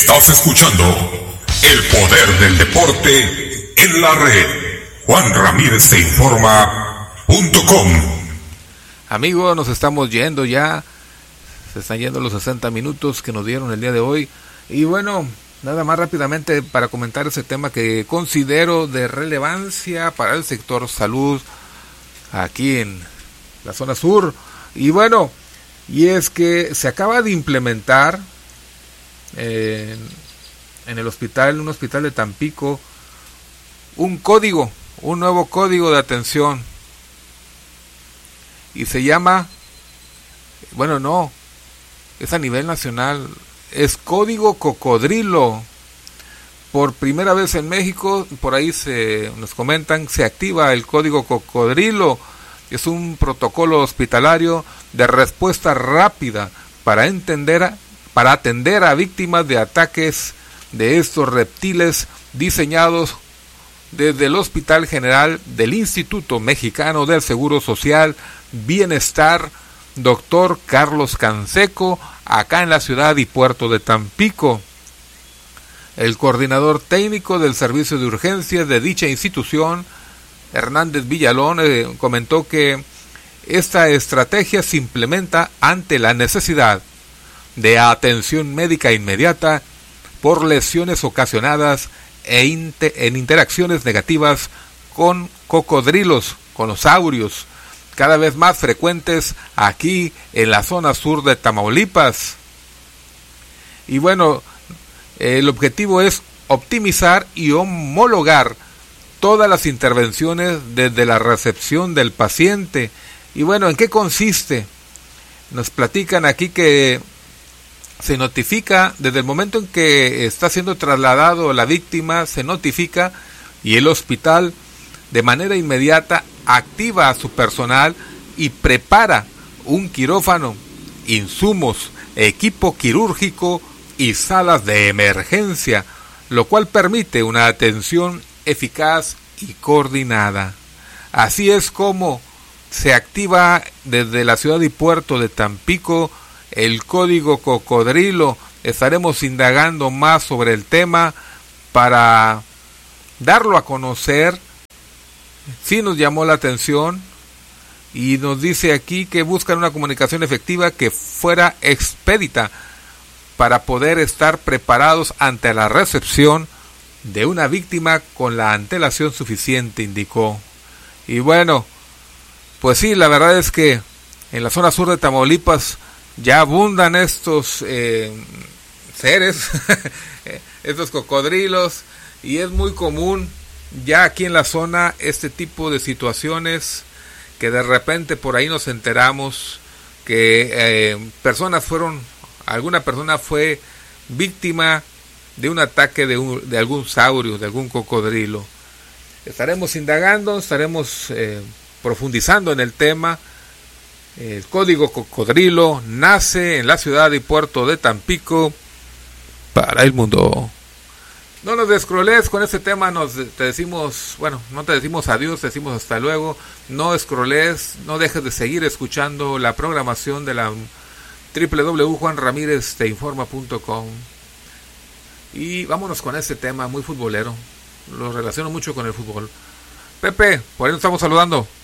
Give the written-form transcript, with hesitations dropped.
Estás escuchando El Poder del Deporte en la red. Juan Ramírez te informa.com. Amigos, nos estamos yendo ya. Se están yendo los 60 minutos que nos dieron el día de hoy. Y bueno, nada más rápidamente para comentar ese tema que considero de relevancia para el sector salud aquí en la zona sur. Y bueno, y es que se acaba de implementar en el hospital, un hospital de Tampico, un nuevo código de atención. Y se llama, bueno, no, es a nivel nacional, es Código Cocodrilo. Por primera vez en México, por ahí nos comentan, se activa el Código Cocodrilo. Es un protocolo hospitalario de respuesta rápida para atender a víctimas de ataques de estos reptiles, diseñados desde el Hospital General del Instituto Mexicano del Seguro Social Bienestar, Dr. Carlos Canseco, acá en la ciudad y puerto de Tampico. El coordinador técnico del servicio de urgencias de dicha institución, Hernández Villalón, comentó que esta estrategia se implementa ante la necesidad de atención médica inmediata por lesiones ocasionadas en interacciones negativas con cocodrilos, con los saurios, cada vez más frecuentes aquí en la zona sur de Tamaulipas. Y bueno, el objetivo es optimizar y homologar todas las intervenciones desde la recepción del paciente. Y bueno, ¿en qué consiste? Nos platican aquí que se notifica desde el momento en que está siendo trasladado la víctima, se notifica y el hospital de manera inmediata activa a su personal y prepara un quirófano, insumos, equipo quirúrgico y salas de emergencia, lo cual permite una atención eficaz y coordinada. Así es como se activa desde la ciudad y puerto de Tampico el Código Cocodrilo. Estaremos indagando más sobre el tema para darlo a conocer. Sí nos llamó la atención y nos dice aquí que buscan una comunicación efectiva que fuera expedita para poder estar preparados ante la recepción de una víctima con la antelación suficiente, indicó. Y bueno, pues sí, la verdad es que en la zona sur de Tamaulipas ya abundan estos seres, estos cocodrilos, y es muy común ya aquí en la zona este tipo de situaciones que de repente por ahí nos enteramos que alguna persona fue víctima de un ataque de algún saurio, de algún cocodrilo. Estaremos indagando, estaremos profundizando en el tema. El Código Cocodrilo nace en la ciudad y puerto de Tampico para el mundo. No nos descroles con este tema, te decimos, bueno, no te decimos adiós, te decimos hasta luego. No escroles, no dejes de seguir escuchando la programación de la www.juanramirezteinforma.com. Y vámonos con este tema muy futbolero. Lo relaciono mucho con el fútbol. Pepe, por ahí nos estamos saludando.